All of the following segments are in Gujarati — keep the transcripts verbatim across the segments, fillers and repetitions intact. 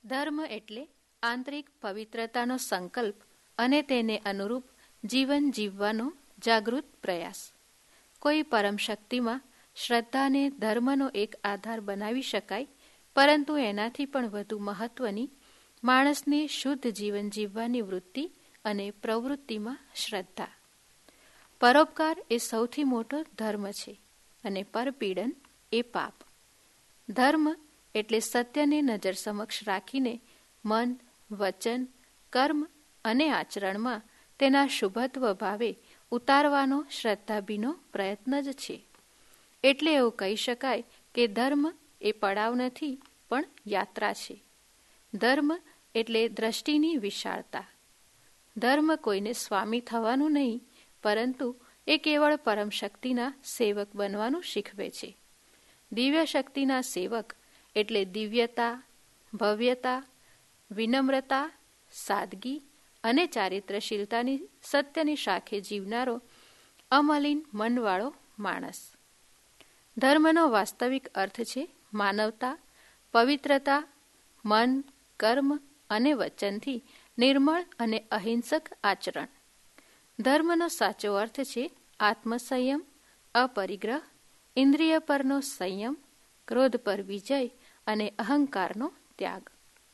ધર્મ એટલે આંતરિક પવિત્રતાનો સંકલ્પ અને તેને અનુરૂપ જીવન જીવવાનો જાગૃત પ્રયાસ. કોઈ પરમ શક્તિમાં શ્રદ્ધાને ધર્મનો એક આધાર બનાવી શકાય, પરંતુ એનાથી પણ વધુ મહત્વની માણસની શુદ્ધ જીવન જીવવાની વૃત્તિ અને પ્રવૃત્તિમાં શ્રદ્ધા. પરોપકાર એ સૌથી મોટો ધર્મ છે અને પરપીડન એ પાપ. ધર્મ એટલે સત્યને નજર સમક્ષ રાખીને મન, વચન, કર્મ અને આચરણમાં તેના શુભત્વ ભાવે ઉતારવાનો શ્રદ્ધાભીનો પ્રયત્ન જ છે. એટલે એવું કહી શકાય કે ધર્મ એ પડાવ નથી, પણ યાત્રા છે. ધર્મ એટલે દ્રષ્ટિની વિશાળતા. ધર્મ કોઈને સ્વામી થવાનું નહીં, પરંતુ એ કેવળ પરમ શક્તિના સેવક બનવાનું શીખવે છે. દિવ્ય શક્તિના સેવક એટલે દિવ્યતા, ભવ્યતા, વિનમ્રતા, સાદગી અને ચારિત્રશીલતાની સત્યની શાખે જીવનારો અમલિન મનવાળો માણસ. ધર્મનો વાસ્તવિક અર્થ છે માનવતા, પવિત્રતા, મન, કર્મ અને વચનથી નિર્મળ અને અહિંસક આચરણ. ધર્મનો સાચો અર્થ છે આત્મસંયમ, અપરિગ્રહ, ઇન્દ્રિય પરનો સંયમ, ક્રોધ પર વિજય અને અહંકારનો ત્યાગ.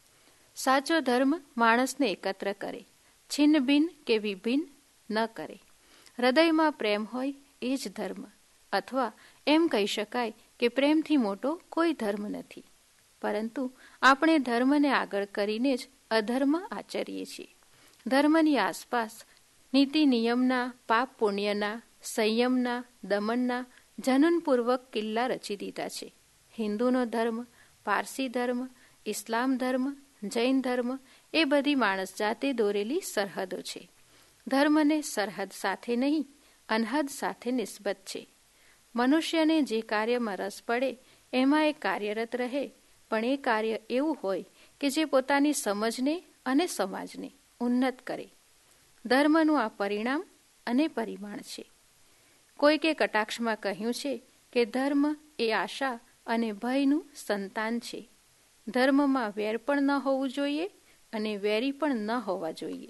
સાચો ધર્મ માણસને એકત્ર કરે, છિન્ન ભિન્ન કે વિભિન્ન ન કરે. હૃદયમાં પ્રેમ હોય એ જ ધર્મ, અથવા એમ કહી શકાય કે પ્રેમથી મોટો કોઈ ધર્મ નથી. પરંતુ આપણે ધર્મને આગળ કરીને જ અધર્મ આચરીએ છીએ. ધર્મની આસપાસ નીતિ નિયમના, પાપ પુણ્યના, સંયમના, દમનના જનૂનપૂર્વક કિલ્લા રચી દીધા છે. હિન્દુનો ધર્મ, પારસી ધર્મ, ઇસ્લામ ધર્મ, જૈન ધર્મ એ બધી માણસ જાતે દોરેલી સરહદો છે. ધર્મને સરહદ સાથે નહીં, અનહદ સાથે નિસ્બત છે. મનુષ્યને જે કાર્યમાં રસ પડે એમાં એ કાર્યરત રહે, પણ એ કાર્ય એવું હોય કે જે પોતાની સમજને અને સમાજને ઉન્નત કરે. ધર્મનું આ પરિણામ અને પરિમાણ છે. કોઈકે કટાક્ષમાં કહ્યું છે કે ધર્મ એ આશા અને ભયનું સંતાન છે. ધર્મમાં વેર પણ ન હોવું જોઈએ અને વેરી પણ ન હોવા જોઈએ.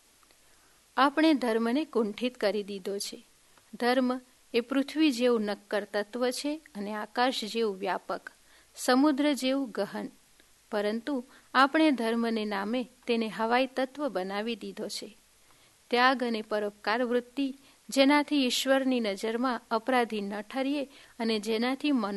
આપણે ધર્મને કુંઠિત કરી દીધો છે. ધર્મ એ પૃથ્વી જેવું નક્કર તત્વ છે અને આકાશ જેવું વ્યાપક, સમુદ્ર જેવું ગહન. પરંતુ આપણે ધર્મને નામે તેને હવાઈ તત્વ બનાવી દીધો છે. ત્યાગ અને પરોપકાર વૃત્તિ, જેનાથી ઈશ્વરની નજરમાં અપરાધી ન ઠરીએ અને જેનાથી મન